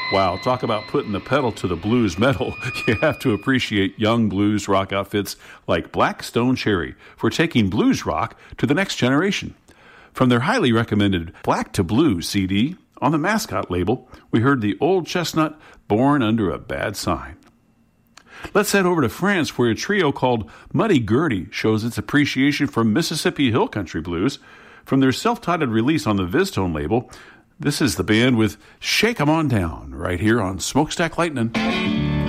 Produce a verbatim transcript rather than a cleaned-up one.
Wow, talk about putting the pedal to the blues metal. You have to appreciate young blues rock outfits like Black Stone Cherry for taking blues rock to the next generation. From their highly recommended Black to Blue C D, on the Mascot label, we heard the Old Chestnut, Born Under a Bad Sign. Let's head over to France, where a trio called Muddy Gurdy shows its appreciation for Mississippi Hill Country blues. From their self-titled release on the Viztone label, this is the band with Shake 'Em On Down, right here on Smokestack Lightning.